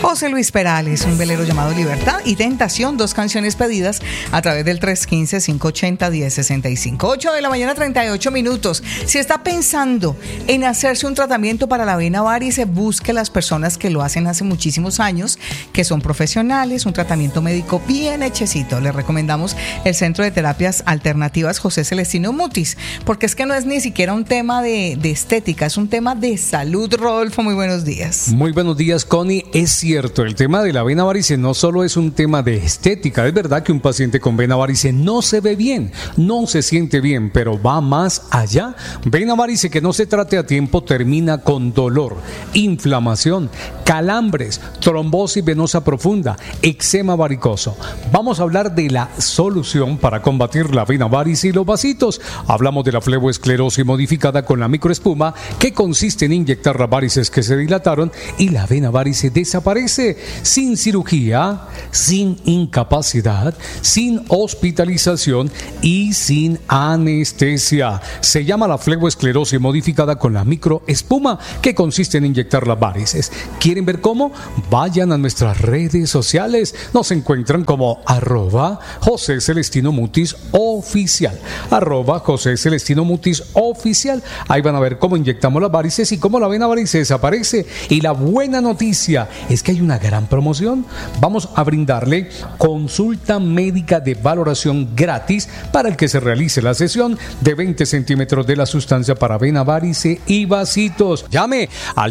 José Luis Perales, un velero llamado Libertad y Tentación, 2 canciones pedidas a través del 315-580-1065. 8 de la mañana, 38 minutos. Si está pensando en hacerse un tratamiento para la vena varice, busque las personas que lo hacen hace muchísimos años, que son profesionales, un tratamiento médico bien hechecito. Les recomendamos el Centro de Terapias Alternativas José Celestino Mutis, porque es que no es ni siquiera un tema de estética, es un tema de salud. Rodolfo, muy buenos días. Muy buenos días, Connie. Es cierto, el tema de la vena varice no solo es un tema de estética. Es verdad que un paciente con vena varice no se ve bien, no se siente bien, pero va más allá. Vena varice que no se trate a tiempo termina con dolor, inflamación, calambres, trombosis venosa profunda, eczema varicoso. Vamos a hablar de la solución para combatir la vena varice y los vasitos. Hablamos de la fleboesclerosis modificada con la microespuma, que consiste en inyectar las varices que se dilataron y la vena varice desaparece sin cirugía, sin incapacidad, sin hospitalización y sin anestesia. Se llama la fleboesclerosis modificada con la microespuma, que consiste en inyectar las varices. ¿Quieren ver cómo? Vayan a nuestras redes sociales. Nos encuentran como @José Celestino Mutis oficial. @José Celestino Mutis oficial. Ahí van a ver cómo inyectamos las varices y cómo la vena varice desaparece. Y la buena noticia es que hay una gran promoción. Vamos a brindarle consulta médica de valoración gratis para el que se realice la sesión de 20 centímetros de la sustancia para vena varice y vasitos. Llame al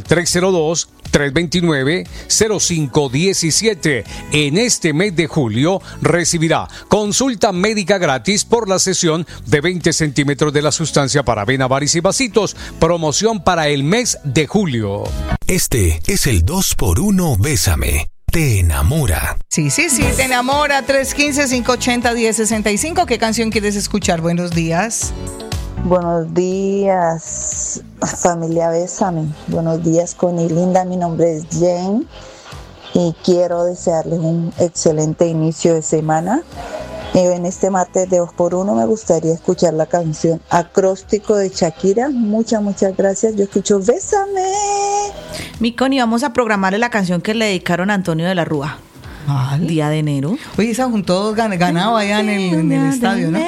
302-329-0517. En este mes de julio recibirá consulta médica gratis por la sesión de 20 centímetros de la sustancia para vena varice y vasitos. Promoción para el mes de julio. Este es el 2x1 Bésame. Te enamora. Sí, te enamora. 315-580-1065. ¿Qué canción quieres escuchar? Buenos días. Buenos días, familia Bésame. Buenos días, Connie linda. Mi nombre es Jane y quiero desearles un excelente inicio de semana. En este martes de 2x1 me gustaría escuchar la canción Acróstico de Shakira. Muchas gracias. Yo escucho Bésame. Mi Connie, vamos a programarle la canción que le dedicaron a Antonio de la Rúa. Vale. Día de enero. Oye, se juntó ganado allá en el estadio, ¿no?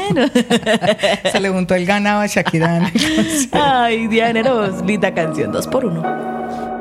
Se le juntó el ganado a Shakira. Ay, Día de enero, linda canción, 2x1.